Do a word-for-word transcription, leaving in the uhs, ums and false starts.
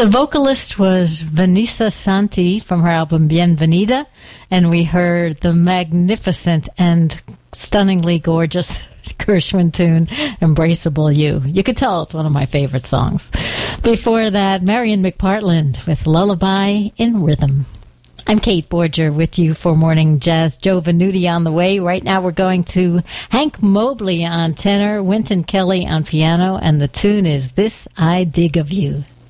The vocalist was Vanessa Santi from her album Bienvenida, and we heard the magnificent and stunningly gorgeous Gershwin tune, Embraceable You. You could tell it's one of my favorite songs. Before that, Marion McPartland with Lullaby in Rhythm. I'm Kate Borger with you for Morning Jazz. Joe Venuti on the way. Right now we're going to Hank Mobley on tenor, Wynton Kelly on piano, and the tune is This I Dig of You.